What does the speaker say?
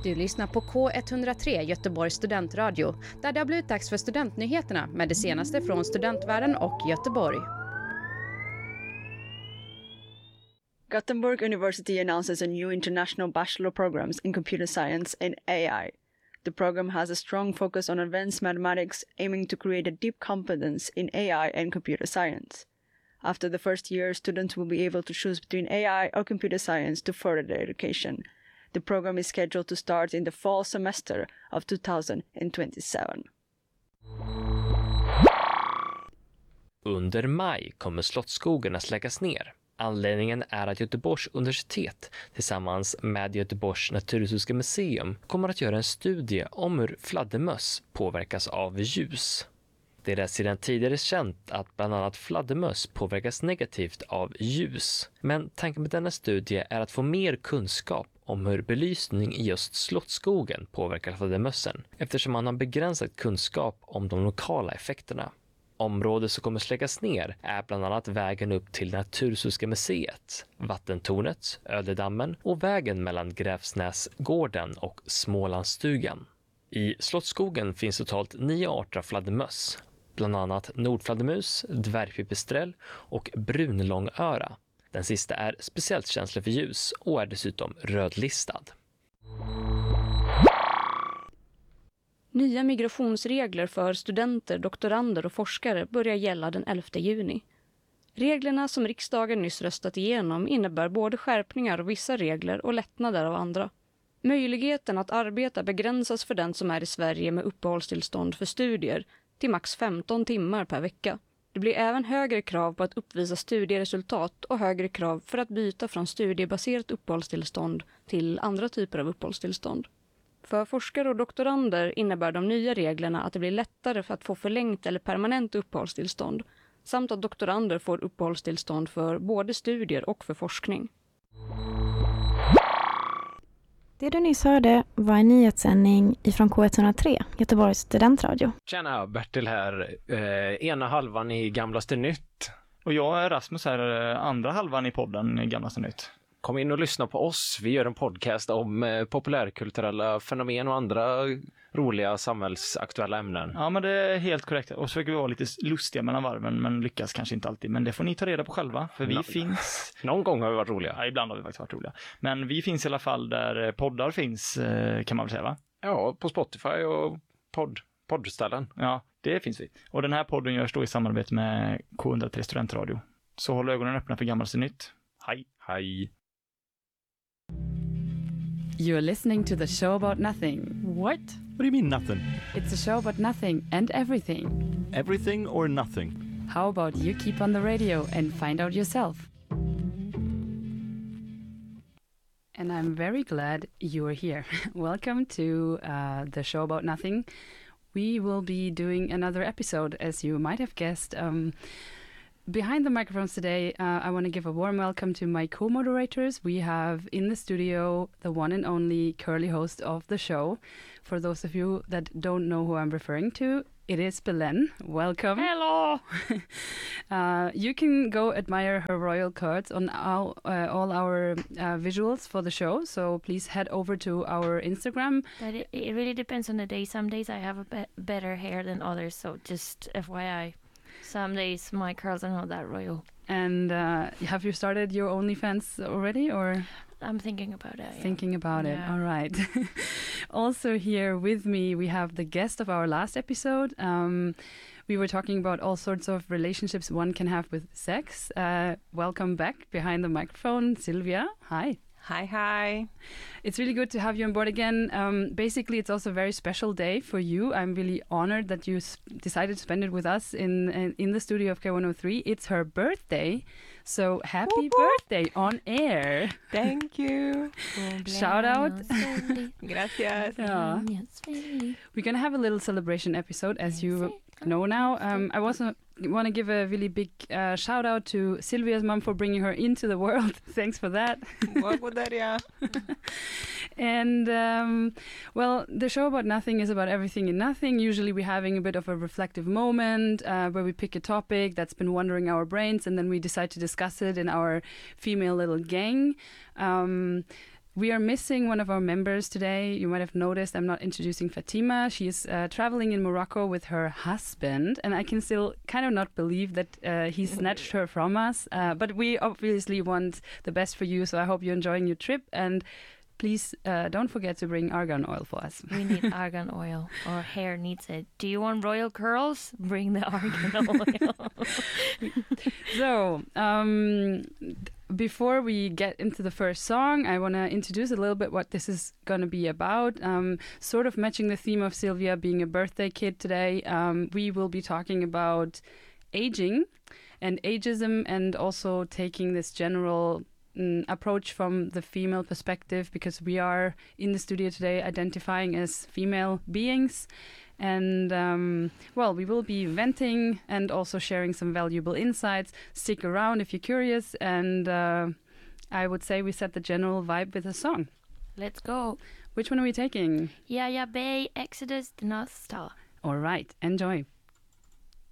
Du lyssnar på K103 Göteborgs studentradio, där det har blivit dags för studentnyheterna med det senaste från studentvärlden och Göteborg. Gothenburg University announces a new international bachelor programs in computer science and AI. The program has a strong focus on advanced mathematics, aiming to create a deep competence in AI and computer science. After the first year, students will be able to choose between AI or computer science to further their education. The program is scheduled to start in the fall semester of 2027. Under maj kommer Slottsskogen att läggas ner. Anledningen är att Göteborgs universitet tillsammans med Göteborgs naturhistoriska museum kommer att göra en studie om hur fladdermöss påverkas av ljus. Det är sedan tidigare känt att bland annat fladdermöss påverkas negativt av ljus. Men tanken med denna studie är att få mer kunskap om hur belysning i just Slottsskogen påverkar fladdermössen, eftersom man har begränsad kunskap om de lokala effekterna. Området som kommer släckas ner är bland annat vägen upp till Naturhistoriska museet, vattentornet, Ödedammen och vägen mellan Gräfsnäsgården och Smålandsstugan. I Slottsskogen finns totalt 9 arter av fladdermöss, bland annat nordfladdermus, dvärgpipistrell och brunlångöra. Den sista är speciellt känslig för ljus och är dessutom rödlistad. Nya migrationsregler för studenter, doktorander och forskare börjar gälla den 11 juni. Reglerna som riksdagen nyss röstat igenom innebär både skärpningar av vissa regler och lättnader av andra. Möjligheten att arbeta begränsas för den som är i Sverige med uppehållstillstånd för studier till max 15 timmar per vecka. Det blir även högre krav på att uppvisa studieresultat och högre krav för att byta från studiebaserat uppehållstillstånd till andra typer av uppehållstillstånd. För forskare och doktorander innebär de nya reglerna att det blir lättare för att få förlängt eller permanent uppehållstillstånd, samt att doktorander får uppehållstillstånd för både studier och för forskning. Det du nyss hörde var en nyhetssändning ifrån K103, Göteborgs studentradio. Tjena, Bertil här. Ena halvan i Gamlaste Nytt. Och jag är Rasmus här, andra halvan i podden i Gamlaste Nytt. Kom in och lyssna på oss. Vi gör en podcast om populärkulturella fenomen och andra roliga samhällsaktuella ämnen. Ja, men det är helt korrekt. Och så försöker vi vara lite lustiga mellan varven, men lyckas kanske inte alltid. Men det får ni ta reda på själva, för vi finns... Någon gång har vi varit roliga. Ja, ibland har vi faktiskt varit roliga. Men vi finns i alla fall där poddar finns, kan man väl säga, va? Ja, på Spotify och poddställen. Ja, det finns vi. Och den här podden görs då i samarbete med K103 studentradio. Så håll ögonen öppna för Gamlaste Nytt. Hej! Hej! You're listening to the show about nothing. What? What do you mean nothing? It's a show about nothing and everything. Everything or nothing? How about you keep on the radio and find out yourself? And I'm very glad you are here. Welcome to the show about nothing. We will be doing another episode, as you might have guessed. Behind the microphones today, I want to give a warm welcome to my co-moderators. We have in the studio the one and only curly host of the show. For those of you that don't know who I'm referring to, it is Belen. Welcome. Hello! You can go admire her royal cards on all our visuals for the show. So please head over to our Instagram. But it really depends on the day. Some days I have a better hair than others. So just FYI. Some days my curls are not that royal. And have you started your OnlyFans already, or? I'm thinking about it. Thinking about it. All right. Also here with me, we have the guest of our last episode. We were talking about all sorts of relationships one can have with sex. Welcome back behind the microphone, Sylvia. Hi. Hi. It's really good to have you on board again. Basically, it's also a very special day for you. I'm really honored that you decided to spend it with us in the studio of K103. It's her birthday, so happy birthday on air. Thank you. Shout out. Gracias. Yeah. We're going to have a little celebration episode, as you know now. I also want to give a really big shout out to Sylvia's mom for bringing her into the world. Thanks for that. And well, the show about nothing is about everything and nothing. Usually we're having a bit of a reflective moment where we pick a topic that's been wandering our brains, and then we decide to discuss it in our female little gang. We are missing one of our members today. You might have noticed I'm not introducing Fatima. She is traveling in Morocco with her husband, and I can still kind of not believe that he snatched her from us. But we obviously want the best for you, so I hope you're enjoying your trip. And please don't forget to bring argan oil for us. We need argan oil. Our hair needs it. Do you want royal curls? Bring the argan oil. So, before we get into the first song, I want to introduce a little bit what this is going to be about. Sort of matching the theme of Sylvia being a birthday kid today, we will be talking about aging and ageism, and also taking this general approach from the female perspective, because we are in the studio today identifying as female beings. And, we will be venting and also sharing some valuable insights. Stick around if you're curious. And I would say we set the general vibe with a song. Let's go. Which one are we taking? Yaya Bay, Exodus, the North Star. All right, enjoy.